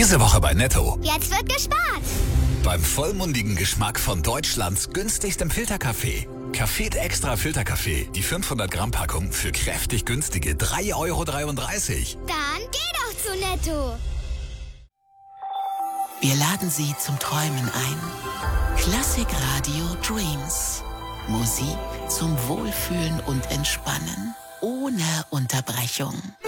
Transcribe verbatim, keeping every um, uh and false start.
Diese Woche bei Netto. Jetzt wird gespart. Beim vollmundigen Geschmack von Deutschlands günstigstem Filterkaffee. Café Extra Filterkaffee. Die fünfhundert Gramm Packung für kräftig günstige drei Euro dreiunddreißig. Dann geh doch zu Netto. Wir laden Sie zum Träumen ein. Klassik Radio Dreams. Musik zum Wohlfühlen und Entspannen. Ohne Unterbrechung.